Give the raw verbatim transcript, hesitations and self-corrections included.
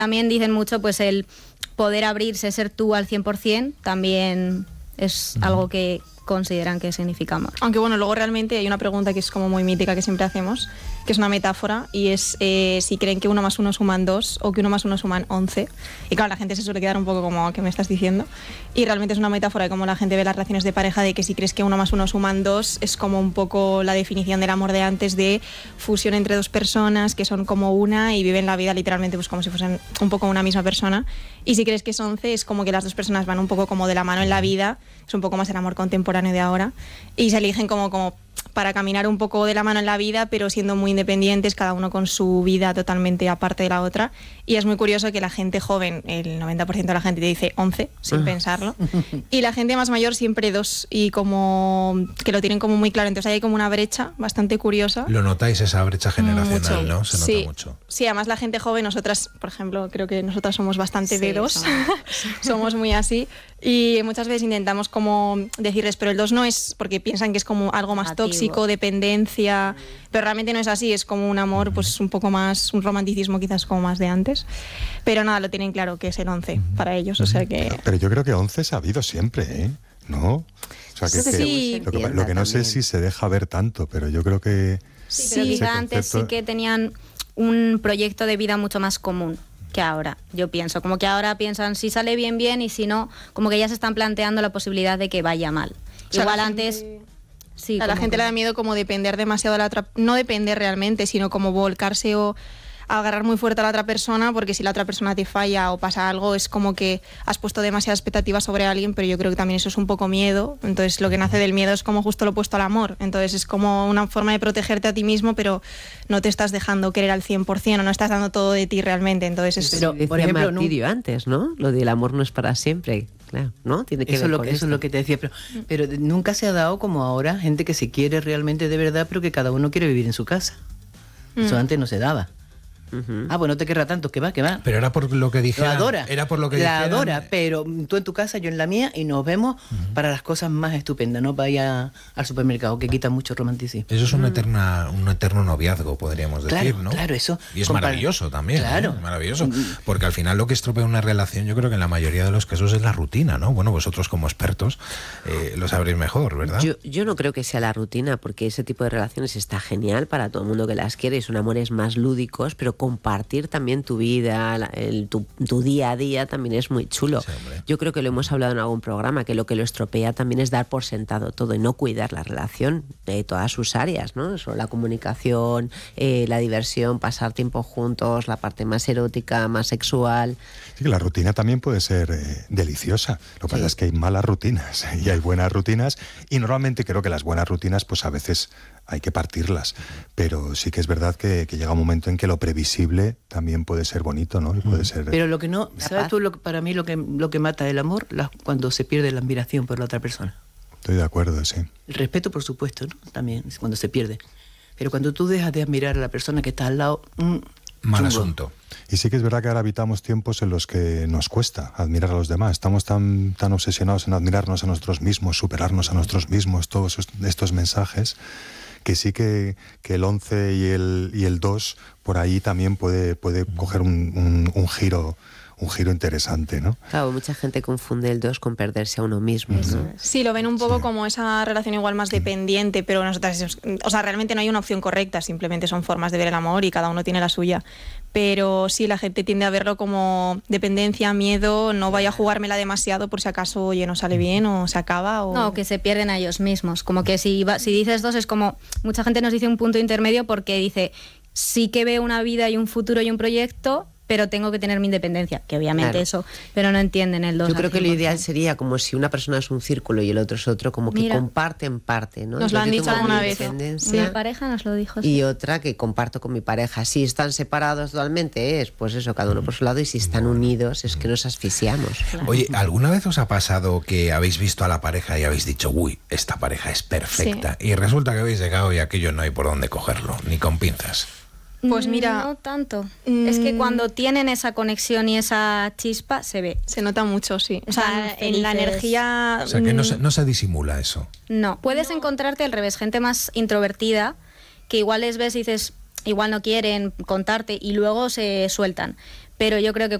También dicen mucho pues el poder abrirse, ser tú al cien por ciento, también es uh-huh. algo que consideran que significa amor. Aunque bueno, luego realmente hay una pregunta que es como muy mítica que siempre hacemos, que es una metáfora, y es eh, si creen que uno más uno suman dos o que uno más uno suman once. Y claro, la gente se suele quedar un poco como, ¿qué me estás diciendo? Y realmente es una metáfora de cómo la gente ve las relaciones de pareja, de que si crees que uno más uno suman dos, es como un poco la definición del amor de antes, de fusión entre dos personas que son como una y viven la vida literalmente pues como si fuesen un poco una misma persona. Y si crees que es once, es como que las dos personas van un poco como de la mano en la vida, es un poco más el amor contemporáneo de ahora, y se eligen como, como para caminar un poco de la mano en la vida, pero siendo muy independientes, cada uno con su vida totalmente aparte de la otra. Y es muy curioso que la gente joven, el noventa por ciento de la gente te dice once, sin pensarlo, y la gente más mayor siempre dos, y como que lo tienen como muy claro. Entonces hay como una brecha bastante curiosa. ¿Lo notáis, esa brecha generacional, mucho, no? Se sí, nota mucho. Sí, además la gente joven, nosotras, por ejemplo, creo que nosotras somos bastante sí, de dos, somos. somos muy así, y muchas veces intentamos como decirles, pero el dos no es, porque piensan que es como algo más Negativo. tóxico, dependencia, pero realmente no es así, es como un amor pues un poco más, un romanticismo quizás como más de antes, pero nada, lo tienen claro que es el once para ellos, o sea que... Pero, pero yo creo que once se ha habido siempre, ¿eh? ¿No? O sea, que, que sí. lo, que, lo que no sé es si se deja ver tanto, pero yo creo que... Sí, pero quizá concepto... antes sí que tenían un proyecto de vida mucho más común que ahora, yo pienso, como que ahora piensan si sale bien, bien, y si no, como que ya se están planteando la posibilidad de que vaya mal. O sea, igual la antes... Gente... Sí, a la gente le da miedo como depender demasiado de la otra, no depender realmente, sino como volcarse o agarrar muy fuerte a la otra persona, porque si la otra persona te falla o pasa algo, es como que has puesto demasiadas expectativas sobre alguien, pero yo creo que también eso es un poco miedo. Entonces lo que nace del miedo es como justo lo opuesto al amor. Entonces es como una forma de protegerte a ti mismo, pero no te estás dejando querer al cien por ciento, o no estás dando todo de ti realmente. Entonces es... Pero, por ejemplo, martirio no... antes, ¿no? Lo del amor no es para siempre. Claro, ¿no? Tiene que eso, ver lo, con eso es lo que te decía, pero, pero nunca se ha dado como ahora, gente que se quiere realmente de verdad, pero que cada uno quiere vivir en su casa. Mm. Eso antes no se daba. Uh-huh. Ah, pues no te querrá tanto, que va, que va. Pero era por lo que dijeran. Lo adora. Era por lo que La dijeran. adora, pero tú en tu casa, yo en la mía, y nos vemos uh-huh. para las cosas más estupendas, no para ir a, al supermercado, que quita mucho romanticismo. Eso es un, eterna, un eterno noviazgo, podríamos decir, claro, ¿no? Claro, eso. Y es compar- maravilloso también. Claro. ¿eh? Maravilloso. Porque al final lo que estropea una relación, yo creo que en la mayoría de los casos es la rutina, ¿no? Bueno, vosotros como expertos eh, lo sabréis mejor, ¿verdad? Yo, yo no creo que sea la rutina, porque ese tipo de relaciones está genial para todo el mundo que las quiere, son amores más lúdicos, pero compartir también también tu vida, el, tu, tu día a día también es muy chulo. Sí, yo creo que lo hemos hablado en algún programa, que lo que lo estropea también es dar por sentado todo y no cuidar la relación de todas sus áreas, ¿no? Eso, la comunicación, eh, la diversión, pasar tiempo juntos, la parte más erótica, más sexual. Sí, que la rutina también puede ser eh, deliciosa. Lo que sí. pasa es que hay malas rutinas y hay buenas rutinas, y normalmente creo que las buenas rutinas pues a veces hay que partirlas, pero sí que es verdad que, que llega un momento en que lo previsible también puede ser bonito, ¿no? Y puede ser... Pero lo que no, ¿sabes tú lo que para mí lo que lo que mata el amor? La, cuando se pierde la admiración por la otra persona. Estoy de acuerdo, sí. El respeto, por supuesto, ¿no? También es cuando se pierde. Pero cuando tú dejas de admirar a la persona que está al lado, mmm, mal chungo. asunto. Y sí que es verdad que ahora habitamos tiempos en los que nos cuesta admirar a los demás. Estamos tan, tan obsesionados en admirarnos a nosotros mismos, superarnos a nosotros mismos, todos estos mensajes, que sí que, que el once y el, y el dos por ahí también puede, puede coger un, un, un giro un giro interesante, ¿no? Claro, mucha gente confunde el dos con perderse a uno mismo, ¿no? Sí, lo ven un poco sí. como esa relación igual más dependiente, pero nosotras, o sea, realmente no hay una opción correcta, simplemente son formas de ver el amor y cada uno tiene la suya. Pero sí, la gente tiende a verlo como dependencia, miedo, no vaya a jugármela demasiado por si acaso, oye, no sale bien o se acaba. O... No, que se pierden a ellos mismos. Como que si, va, si dices dos es como, mucha gente nos dice un punto intermedio porque dice, sí que veo una vida y un futuro y un proyecto, pero tengo que tener mi independencia, que obviamente claro. eso, pero no entienden el dos. Yo creo que lo ideal sería como si una persona es un círculo y el otro es otro, como que Mira, comparten parte, ¿no? Nos Entonces, lo han dicho alguna vez. Mi pareja nos lo dijo. Y sí. otra que comparto con mi pareja. Si están separados totalmente es, pues eso, cada uno por su lado, y si están unidos es que nos asfixiamos. Claro. Oye, ¿alguna vez os ha pasado que habéis visto a la pareja y habéis dicho, uy, esta pareja es perfecta? Sí. Y resulta que habéis llegado y aquello no hay por dónde cogerlo, ni con pinzas. Pues mira... No tanto. Mmm, es que cuando tienen esa conexión y esa chispa, se ve. Se nota mucho, sí. O sea, en la energía... O sea, que no se, no se disimula eso. No. Puedes no. encontrarte al revés, gente más introvertida, que igual les ves y dices, igual no quieren contarte, y luego se sueltan. pero yo creo que